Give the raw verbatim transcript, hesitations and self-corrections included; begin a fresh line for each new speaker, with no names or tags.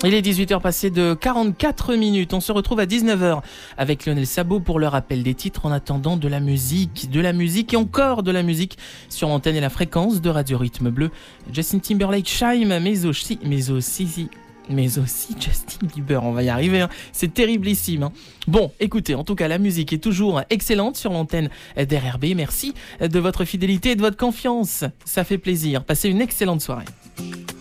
Il est dix-huit heures passées de quarante-quatre minutes. On se retrouve à dix-neuf heures avec Lionel Sabot pour le rappel des titres en attendant de la musique, de la musique et encore de la musique sur l'antenne et la fréquence de Radio Rythme Bleu. Justin Timberlake, Shime, mais aussi, mais aussi, mais aussi Justin Bieber. On va y arriver, hein. C'est terriblissime. Hein. Bon, écoutez, en tout cas, la musique est toujours excellente sur l'antenne d'R R B. Merci de votre fidélité et de votre confiance. Ça fait plaisir. Passez une excellente soirée.